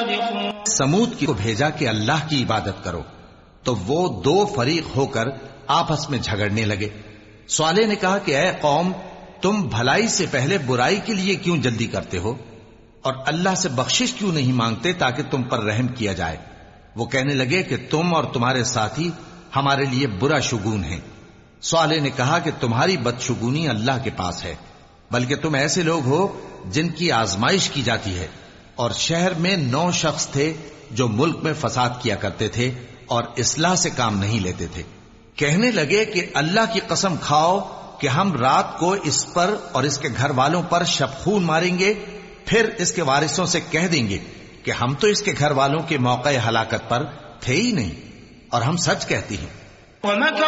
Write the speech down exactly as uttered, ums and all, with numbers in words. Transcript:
सादिक़ून। समूद को भेजा कि अल्लाह की इबादत करो, तो वो दो फरीक होकर आपस में झगड़ने लगे। स्वाले ने कहा कि ऐ कौम, तुम भलाई से पहले बुराई के लिए क्यों जल्दी करते हो और अल्लाह से बख्शिश क्यों नहीं मांगते ताकि तुम पर रहम किया जाए। वो कहने लगे कि तुम और तुम्हारे साथी हमारे लिए बुरा शुगून हैं। स्वाले ने कहा कि तुम्हारी बदशुगूनी अल्लाह के पास है, बल्कि तुम ऐसे लोग हो जिनकी आजमाइश की जाती है। और शहर में नौ शख्स थे जो मुल्क में फसाद किया करते थे और इस्लाह से काम नहीं लेते थे। कहने लगे कि अल्लाह की कसम खाओ कि हम रात को इस पर और इसके घर वालों पर शबखून मारेंगे, फिर इसके वारिसों से कह देंगे कि हम तो इसके घर वालों के मौके हलाकत पर थे ही नहीं और हम सच कहती हैं।